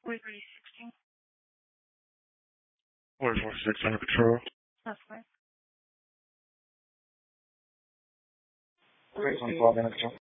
4316. 4446 under control. That's fine. Great, 24 minutes.